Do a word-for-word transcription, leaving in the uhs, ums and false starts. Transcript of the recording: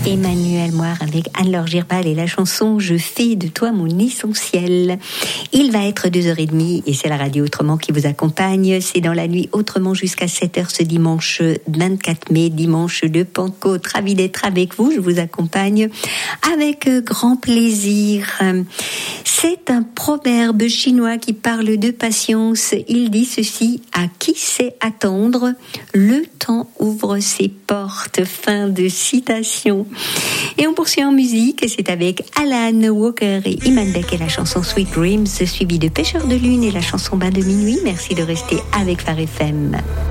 Emmanuel Moir avec Anne-Laure Girbal et la chanson « Je fais de toi mon essentiel ». Il va être deux heures trente et c'est la radio Autrement qui vous accompagne. C'est dans la nuit Autrement jusqu'à sept heures ce dimanche vingt-quatre mai, dimanche de Pentecôte. Ravi d'être avec vous, je vous accompagne avec grand plaisir. C'est un proverbe chinois qui parle de patience. Il dit ceci: à qui sait attendre, le temps ouvre ses portes. Fin de citation. Et on poursuit en musique, c'est avec Alan Walker et Iman Beck et la chanson Sweet Dreams, suivi de Pêcheurs de Lune et la chanson Bain de minuit. Merci de rester avec Phare F M.